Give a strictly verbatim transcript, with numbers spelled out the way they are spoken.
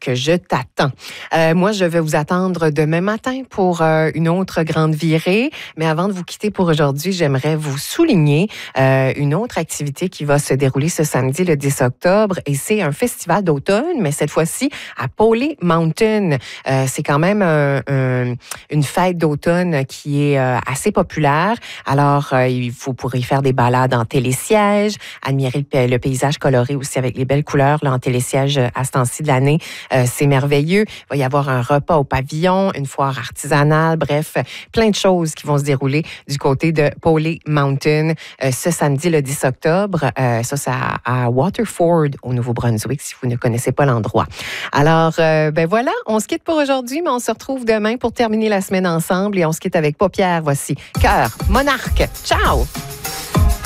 Donc, je t'attends. Euh, moi, je vais vous attendre demain matin pour euh, une autre grande virée. Mais avant de vous quitter pour aujourd'hui, j'aimerais vous souligner euh, une autre activité qui va se dérouler ce samedi, le dix octobre. Et c'est un festival d'automne, mais cette fois-ci à Pawley Mountain. Euh, c'est quand même un, un, une fête d'automne qui est euh, assez populaire. Alors, euh, il faut pour y faire des balades en télésiège, admirer le, le paysage coloré aussi avec les belles couleurs là, en télésiège à ce temps-ci de l'année. Euh, c'est merveilleux. Il va y avoir un repas au pavillon, une foire artisanale, bref, plein de choses qui vont se dérouler du côté de Pawley Mountain euh, ce samedi, le dix octobre. Euh, ça, c'est à, à Waterford, au Nouveau-Brunswick, si vous ne connaissez pas l'endroit. Alors, euh, ben voilà, on se quitte pour aujourd'hui, mais on se retrouve demain pour terminer la semaine ensemble et on se quitte avec Paupières. Voici Cœur Monarque. Ciao!